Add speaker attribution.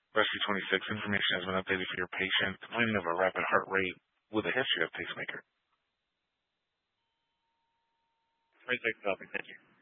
Speaker 1: Rescue 26 information has been updated for your patient complaining of a rapid heart rate with a history of pacemaker.
Speaker 2: Great, thank you.